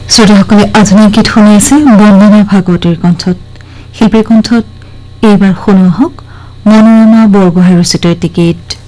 শ্ৰোতাসকলে আধুনিক গীত শুনি আছে বন্দনা ভাগৱতীৰ কণ্ঠত শিল্পীৰ কণ্ঠত এইবাৰ শুনো হওক মনোৰমা বৰগোহাঁই ৰচিত এটি গীত